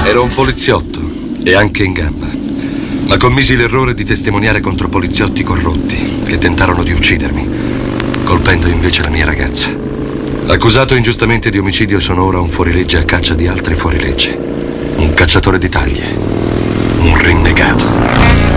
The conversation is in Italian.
Ero un poliziotto e anche in gamba, ma commisi l'errore di testimoniare contro poliziotti corrotti che tentarono di uccidermi, colpendo invece la mia ragazza. Accusato ingiustamente di omicidio, sono ora un fuorilegge a caccia di altri fuorilegge. Un cacciatore di taglie, un rinnegato.